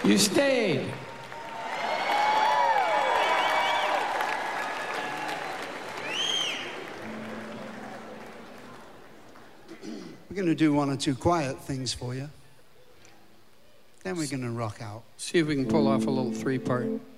You stayed. We're going to do one or two quiet things for you. Then we're going to rock out. See if we can pull off a little three-part.